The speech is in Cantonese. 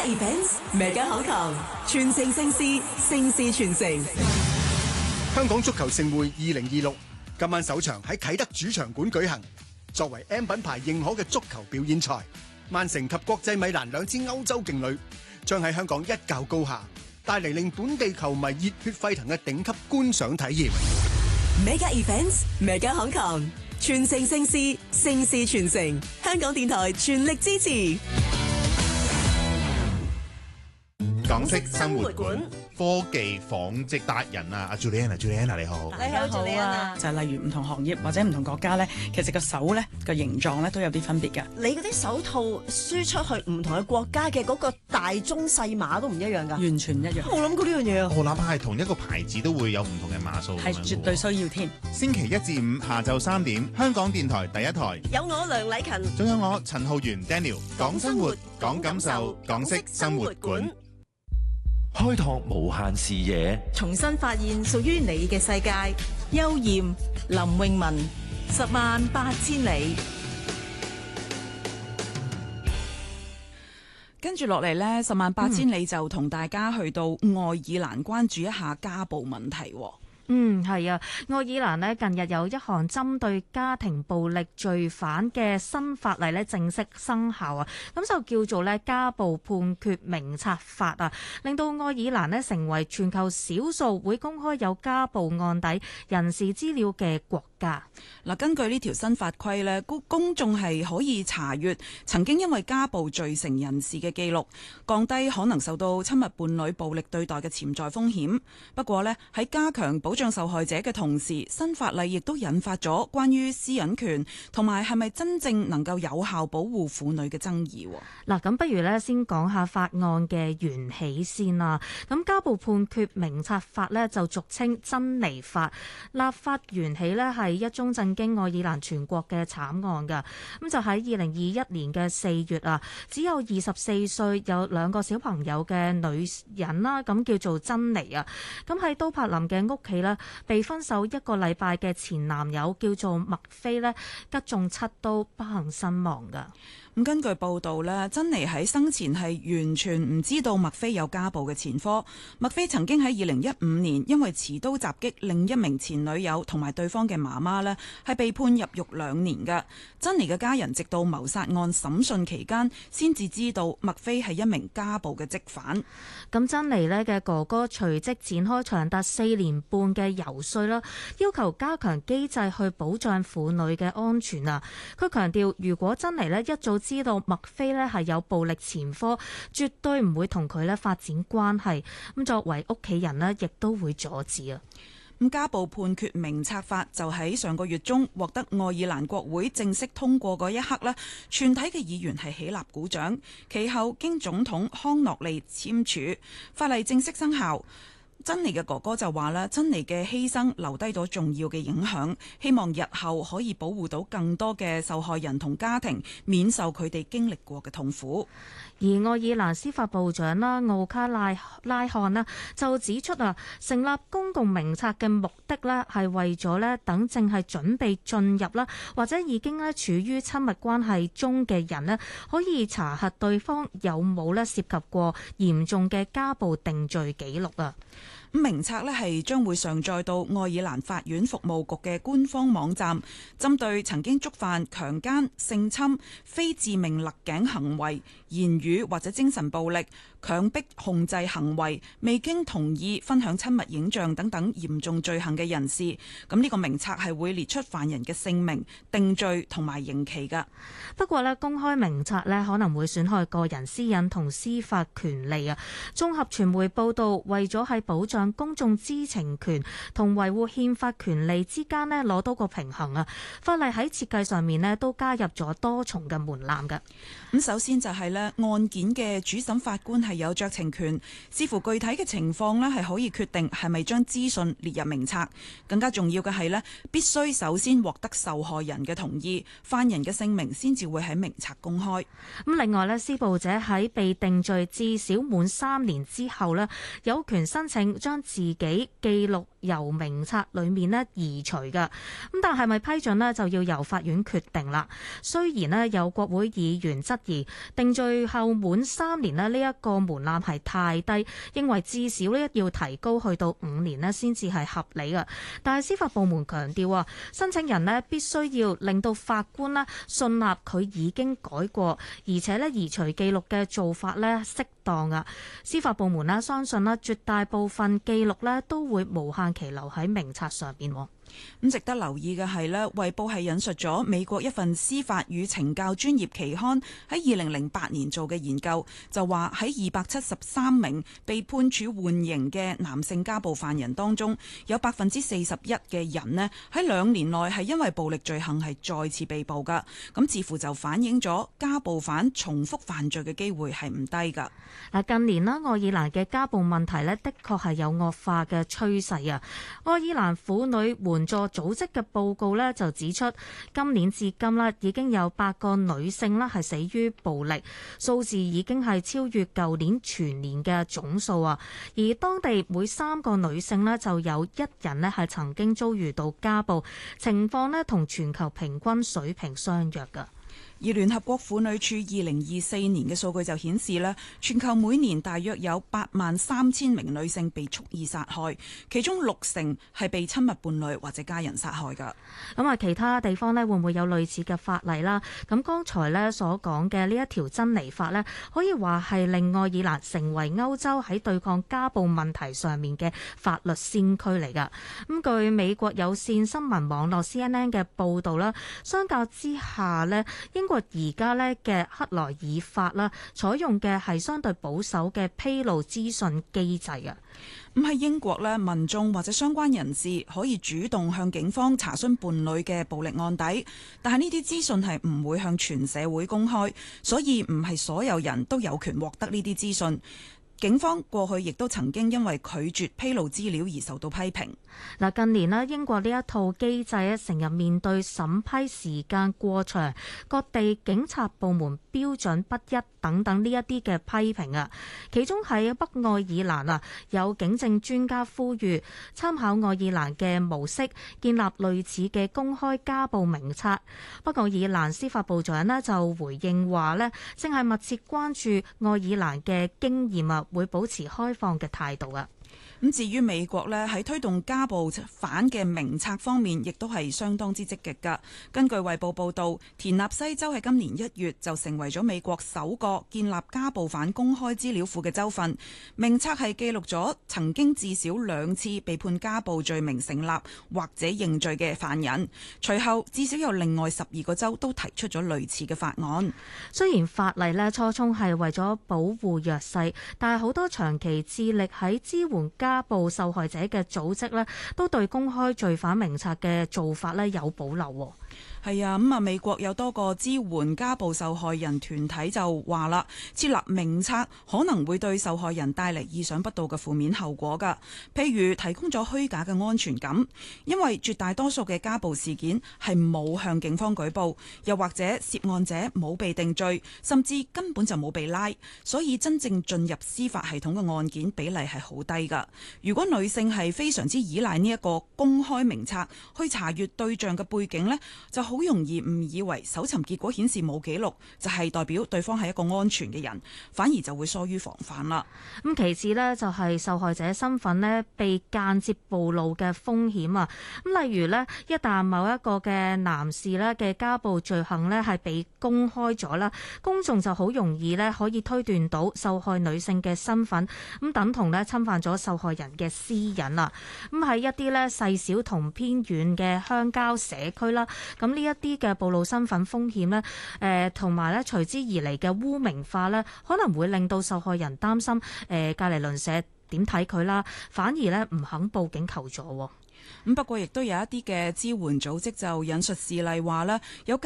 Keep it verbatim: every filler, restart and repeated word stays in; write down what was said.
Events，Mega 行球，全城盛事，盛事傳承。 香港足球盛會二零二六今晚首場喺啟德主場館舉行。作為 M 品牌認可嘅足球表演賽，曼城及國際米蘭兩支歐洲勁旅將喺香港一較高下，帶嚟令本地球迷熱血沸騰嘅頂級觀賞體驗。 Mega Events，Mega 行球，全城盛事，盛事傳承。香港電台全力支持。 港式生活館科技紡織達人啊，阿 Juliana，Juliana 你好， 你好 Juliana。 就係例如唔同行業或者唔同國家咧，其實個手咧個形狀咧都有啲分別嘅。 你嗰啲手套輸出去唔同嘅國家嘅嗰個大中細碼都唔一樣㗎， 完全一樣。 我諗過呢樣嘢啊！ 我哪怕係同一個牌子都會有唔同嘅碼數， 係絕對需要添。 星期一至五下晝三點，香港電台第一台有我梁禮勤， 仲有我陳浩源 Daniel， 講生活，講感受，港式生活館。 開拓無限視野， 重新發現屬於你嘅世界。邱艷、林詠雯，十萬八千里。 跟住落嚟呢，十萬八千里就同大家去到愛爾蘭關注一下家暴問題。 嗯，係啊，愛爾蘭呢近日有一項針對家庭暴力罪犯嘅新法例呢正式生效啊，咁就叫做呢家暴判決明察法啊，令到愛爾蘭呢成為全球少數會公開有家暴案底人事資料嘅國家。 嗱，根據呢條新法規呢，公公眾係可以查閱曾經因為家暴罪成人士嘅記錄，降低可能受到親密伴侶暴力對待嘅潛在風險。不過呢，喺加強保障受害者嘅同時，新法例亦都引發咗關於私隱權同埋係咪真正能夠有效保護婦女嘅爭議。 嗱，咁不如呢先講下法案嘅緣起先啦。咁家暴判決明察法呢就俗稱珍妮法，立法緣起呢係一宗震驚愛爾蘭全國嘅慘案㗎。咁就喺二零二一年嘅四月啊，只有二十四歲有兩個小朋友嘅女人啦，咁叫做珍妮啊。咁喺都柏林嘅屋企呢，被分手一個禮拜嘅前男友叫做麥菲呢，擊中七刀不幸身亡㗎。 咁根據報道呢，珍妮喺生前係完全唔知道麥菲有家暴嘅前科。麥菲曾經喺二零一五年因為持刀襲擊另一名前女友同埋對方嘅媽媽呢，係被判入獄兩年嘅。珍妮嘅家人直到謀殺案審訊期間先至知道麥菲係一名家暴嘅積犯。 咁珍妮呢嘅哥哥隨即展開長達四年半嘅遊說啦，要求加強機制去保障婦女嘅安全啊。佢強調，如果珍妮呢一早知道麥菲呢係有暴力前科，絕對唔會同佢呢發展關係。咁作為屋企人呢，亦都會阻止啊。 咁家暴判決明察法就喺上個月中獲得愛爾蘭國會正式通過嗰一刻呢，全體嘅議員係起立鼓掌。其後經總統康諾利簽署，法例正式生效。珍妮嘅哥哥就話啦，珍妮嘅犧牲留低咗重要嘅影響，希望日後可以保護到更多嘅受害人同家庭，免受佢哋經歷過嘅痛苦。 而愛爾蘭司法部長啦奧卡拉拉漢啦就指出啊，成立公共名冊嘅目的咧係為咗咧等正係準備進入啦或者已經咧處於親密關係中嘅人咧，可以查核對方有冇咧涉及過嚴重嘅家暴定罪記錄啊。 名冊呢係將會上載到愛爾蘭法院服務局嘅官方網站，針對曾經觸犯強姦、性侵、非致命勒頸行為、言語或者精神暴力、強迫控制行為、未經同意分享親密影像等等嚴重罪行嘅人士，咁呢個名冊係會列出犯人嘅姓名、定罪同埋刑期㗎。 不過呢，公開名冊呢可能會損害個人私隱同司法權利啊。綜合傳媒報道，為咗喺保障公眾知情權同維護憲法權利之間呢攞到個平衡啊，法例喺設計上面呢都加入咗多重嘅門檻㗎。 咁首先就係呢案件嘅主審法官係有酌情權，視乎具體嘅情況呢係可以決定係咪將資訊列入名冊。更加重要嘅係呢，必須首先獲得受害人嘅同意，犯人嘅姓名先至會喺名冊公開。 咁另外呢，施暴者喺被定罪至少滿三年之後呢，有權申請將自己記錄由名冊裡面呢移除㗎。咁但係咪批准呢，就要由法院決定啦。雖然呢有國會議員質疑定罪後滿三年呢，呢一個門檻係太低，認為至少呢要提高去到五年呢先至係合理㗎。但係司法部門強調啊，申請人呢必須要令到法官呢信納佢已經改過，而且呢移除記錄嘅做法呢適當啊。司法部門呢相信呢絕大部分記錄呢都會無限期留喺名冊上邊。 咁值得留意嘅係呢，衛報係引述咗美國一份司法與懲教專業期刊喺二零零八年做嘅研究，就話喺二百七十三名被判處緩刑嘅男性家暴犯人當中，有百分之四十一嘅人呢喺兩年內係因為暴力罪行係再次被捕噶。咁似乎就反映咗家暴犯重複犯罪嘅機會係唔低噶。 嗱，近年啦，愛爾蘭嘅家暴問題呢，的確係有惡化嘅趨勢啊。愛爾蘭婦女援助組織嘅報告呢，就指出，今年至今啦，已經有八個女性啦係死於暴力，數字已經係超越舊年全年嘅總數啊。而當地每三個女性呢，就有一人呢係曾經遭遇到家暴，情況呢同全球平均水平相若㗎。 而聯合國婦女署二零二四年嘅數據就顯示咧，全球每年大約有八萬三千名女性被蓄意殺害，其中六成係被親密伴侶或者家人殺害㗎。 咁啊，其他地方咧會唔會有類似嘅法例啦？咁剛才咧所講嘅呢一條珍妮法咧，可以話係令愛爾蘭成為歐洲喺對抗家暴問題上面嘅法律先驅嚟㗎。咁據美國有線新聞網絡 C N N 嘅報導啦，相較之下咧，英國而家咧嘅克萊爾法啦，採用嘅係相對保守嘅披露資訊機制啊。 咁喺英國咧，民眾或者相關人士可以主動向警方查詢伴侶嘅暴力案底，但係呢啲資訊係唔會向全社會公開，所以唔係所有人都有權獲得呢啲資訊。警方過去亦都曾經因為拒絕披露資料而受到批評。 嗱，近年咧，英國呢一套機制咧，成日面對審批時間過長、各地警察部門標準不一等等呢一啲嘅批評啊。其中喺北愛爾蘭啊，有警政專家呼籲參考愛爾蘭嘅模式，建立類似嘅公開家暴名冊。北愛爾蘭司法部長咧就回應話咧，正係密切關注愛爾蘭嘅經驗啊，會保持開放嘅態度啊。 咁至於美國呢，喺推動家暴犯嘅名冊方面，亦都係相當之積極㗎。根據衛報報導，田納西州喺今年一月就成為咗美國首個建立家暴犯公開資料庫嘅州份。名冊係記錄咗曾經至少兩次被判家暴罪名成立或者認罪嘅犯人。隨後至少有另外十二個州都提出咗類似嘅法案。 雖然法例呢初衷係為咗保護弱勢，但係好多長期致力喺支援家暴受害者嘅組織呢，都對公開罪犯名冊嘅做法呢有保留。 係啊，咁啊，美國有多個支援家暴受害人團體就話啦，設立名冊可能會對受害人帶嚟意想不到嘅負面後果㗎。譬如提供咗虛假嘅安全感，因為絕大多數嘅家暴事件係冇向警方舉報，又或者涉案者冇被定罪，甚至根本就冇被拉，所以真正進入司法系統嘅案件比例係好低㗎。如果女性係非常之依賴呢一個公開名冊去查閱對象嘅背景呢，就好容易誤以為搜尋結果顯示冇記錄就係代表對方係一個安全嘅人，反而就會疏於防範啦。 咁其次呢，就係受害者身份呢被間接暴露嘅風險啊。咁例如呢，一旦某一個嘅男士呢嘅家暴罪行呢係被公開咗啦，公眾就好容易呢可以推斷到受害女性嘅身份，咁等同呢侵犯咗受害人嘅私隱啊。咁喺一啲呢細小同偏遠嘅鄉郊社區啦，咁呢一啲嘅暴露身份風險呢，誒同埋咧隨之而嚟嘅污名化呢，可能會令到受害人擔心誒隔離鄰舍點睇佢啦，反而呢唔肯報警求助。 咁不過亦都有一啲嘅支援組織就引述事例話啦，有